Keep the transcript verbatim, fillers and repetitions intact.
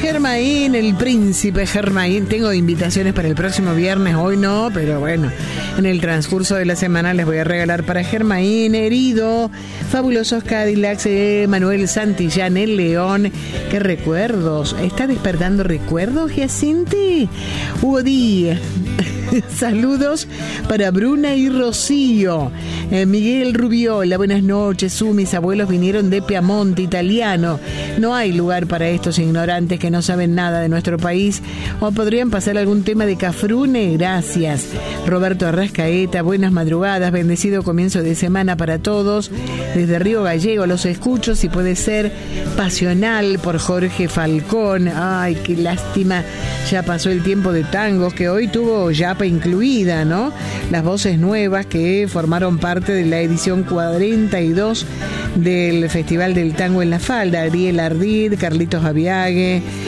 Germain, el príncipe Germain. Tengo invitaciones para el próximo viernes, hoy no, pero bueno, en el transcurso de la semana les voy a regalar para Germain, Herido, Fabulosos Cadillacs, eh, Manuel Santillán, El León. ¡Qué recuerdos! ¿Está despertando recuerdos, Giacinti? Hugo Díaz. Saludos para Bruna y Rocío. eh, Miguel Rubiola, buenas noches. Su, mis abuelos vinieron de Piamonte, italiano. No hay lugar para estos ignorantes que no saben nada de nuestro país. ¿O podrían pasar algún tema de Cafrune? Gracias. Roberto Arrascaeta, buenas madrugadas. Bendecido comienzo de semana para todos. Desde Río Gallego los escucho, si puede ser Pasional, por Jorge Falcón. Ay, qué lástima. Ya pasó el tiempo de tangos, que hoy tuvo Yapa incluida, ¿no? Las voces nuevas que formaron parte de la edición cuarenta y dos del Festival del Tango en la Falda. Ariel Ardid, Carlitos Aviague,